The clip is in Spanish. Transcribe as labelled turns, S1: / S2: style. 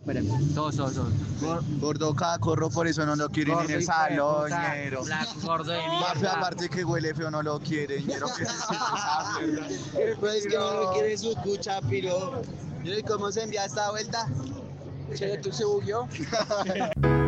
S1: Todos.
S2: Gordo cacorro, por eso no lo quieren en el salón, ñero.
S1: Gordo de
S2: Papi,
S1: mierda.
S2: aparte que huele feo, no lo quieren, ñero, que se siente esa mierda. Pues que no lo quiere su cucha, piro. ¿Y cómo se envía esta vuelta? Che, ¿tú se bugueó?